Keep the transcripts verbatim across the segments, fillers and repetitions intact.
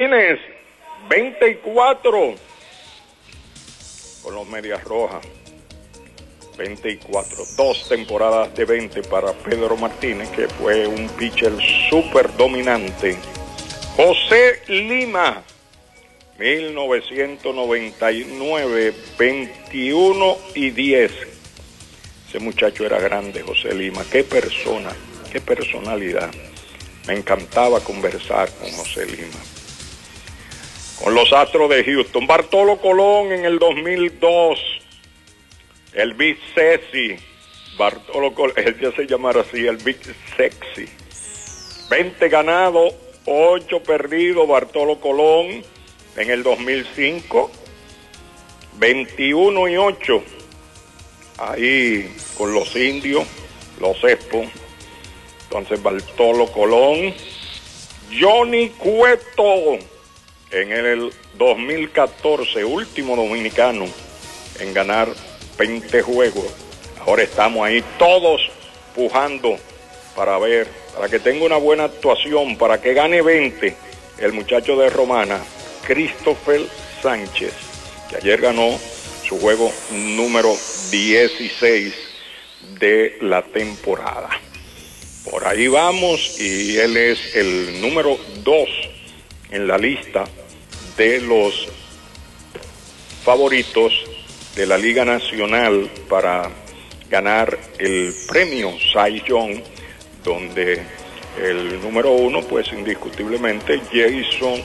Martínez, veinticuatro con los Medias Rojas. veinticuatro, dos temporadas de veinte para Pedro Martínez, que fue un pitcher súper dominante. José Lima, mil novecientos noventa y nueve, veintiuno y diez. Ese muchacho era grande, José Lima. Qué persona, qué personalidad. Me encantaba conversar con José Lima. Con los Astros de Houston, Bartolo Colón en el dos mil dos. El Big Sexy, Bartolo Colón, él ya se llamara así, el Big Sexy. veinte ganados, ocho perdidos, Bartolo Colón en el dos mil cinco. veintiuno y ocho, ahí con los Indios, los Expos. Entonces Bartolo Colón. Johnny Cueto en el dos mil catorce, último dominicano en ganar veinte juegos. Ahora estamos ahí todos pujando para ver, para que tenga una buena actuación, para que gane veinte el muchacho de Romana, Christopher Sánchez, que ayer ganó su juego número dieciséis de la temporada. Por ahí vamos, y él es el número dos en la lista de los favoritos de la Liga Nacional para ganar el premio Cy Young, donde el número uno, pues indiscutiblemente, Jason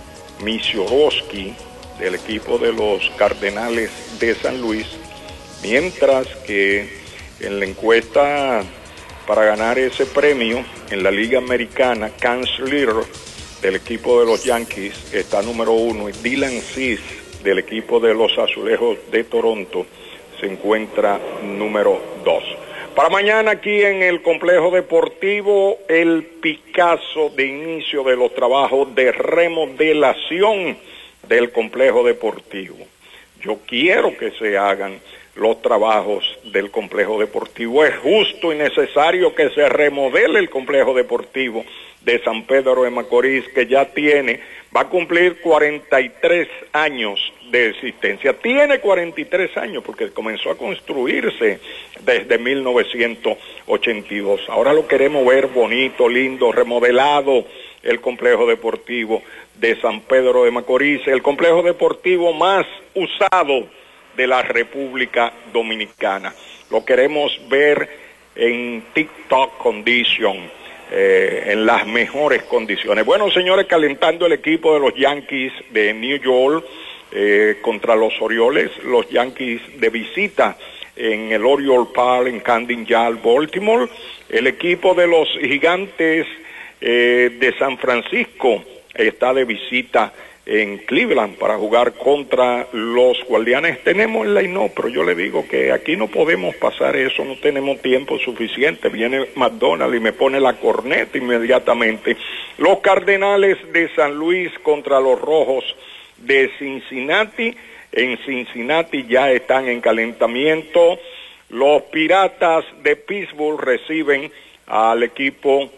Misiorowski, del equipo de los Cardenales de San Luis, mientras que en la encuesta para ganar ese premio en la Liga Americana, Cam Slider, del equipo de los Yankees, está número uno, y Dylan Cease, del equipo de los Azulejos de Toronto, se encuentra número dos. Para mañana aquí en el complejo deportivo, el Picasso de inicio de los trabajos de remodelación del complejo deportivo. Yo quiero que se hagan los trabajos del complejo deportivo. Es justo y necesario que se remodele el complejo deportivo de San Pedro de Macorís, que ya tiene, va a cumplir cuarenta y tres años de existencia. Tiene cuarenta y tres años porque comenzó a construirse desde mil novecientos ochenta y dos. Ahora lo queremos ver bonito, lindo, remodelado, el complejo deportivo de San Pedro de Macorís, el complejo deportivo más usado de la República Dominicana. Lo queremos ver en tip-top condition, eh, en las mejores condiciones. Bueno, señores, calentando el equipo de los Yankees de New York eh, contra los Orioles, los Yankees de visita en el Oriole Park en Camden Yards, Baltimore. El equipo de los Gigantes eh, de San Francisco está de visita en Cleveland para jugar contra los Guardianes. Tenemos el line-up, pero yo le digo que aquí no podemos pasar eso, no tenemos tiempo suficiente. Viene McDonald y me pone la corneta inmediatamente. Los Cardenales de San Luis contra los Rojos de Cincinnati. En Cincinnati ya están en calentamiento. Los Piratas de Pittsburgh reciben al equipo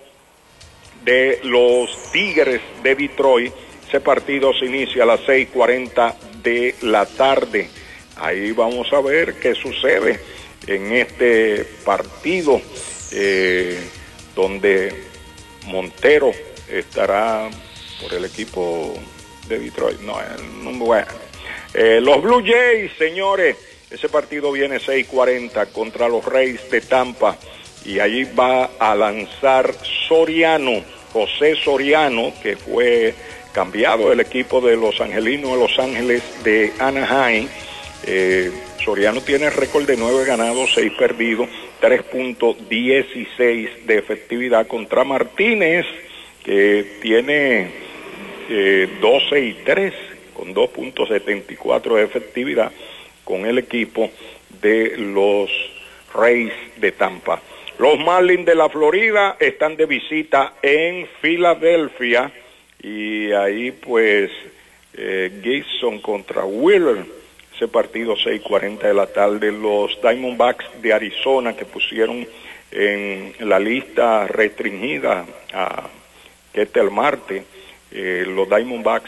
de los Tigres de Detroit. Ese partido se inicia a las seis cuarenta de la tarde. Ahí vamos a ver qué sucede en este partido, eh, donde Montero estará por el equipo de Detroit. No, no bueno. Eh, los Blue Jays, señores, ese partido viene seis cuarenta contra los Rays de Tampa, y allí va a lanzar Soriano, José Soriano, que fue cambiado del equipo de los Angelinos de Los Ángeles de Anaheim. eh, Soriano tiene récord de nueve ganados, seis perdidos, tres punto dieciséis de efectividad, contra Martínez, que tiene eh, doce y tres con dos punto setenta y cuatro de efectividad con el equipo de los Rays de Tampa. Los Marlins de la Florida están de visita en Filadelfia, y ahí pues eh, Gibson contra Wheeler, ese partido seis cuarenta de la tarde. Los Diamondbacks de Arizona, que pusieron en la lista restringida a Ketel Marte, eh, los Diamondbacks